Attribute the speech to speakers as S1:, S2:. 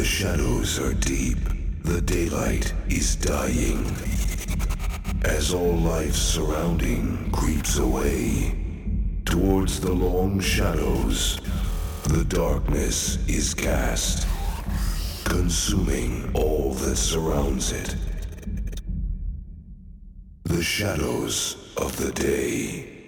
S1: shadows are deep, the daylight is dying. As all life surrounding creeps away, towards the long shadows, the darkness is cast, consuming all that surrounds it. The shadows of the day.